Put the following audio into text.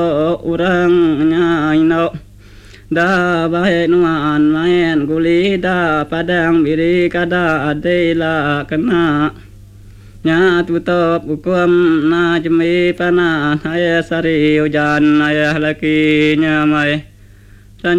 อุรังญายโนดาบาเฮนุอันมาเฮนกุลีดาปะดังบิริกดาเดลากนาญาตุตบุกมนาจมีปนาหายสริอุจานนายลกีญามัย